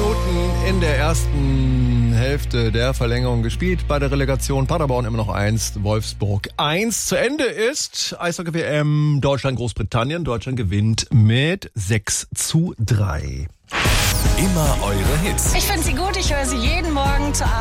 Minuten in der ersten Hälfte der Verlängerung gespielt. Bei der Relegation Paderborn immer noch 1, Wolfsburg 1. Zu Ende ist Eishockey-WM Deutschland-Großbritannien. Deutschland gewinnt mit 6:3. Immer eure Hits. Ich finde sie gut, ich höre sie jeden Morgen zur Arbeit.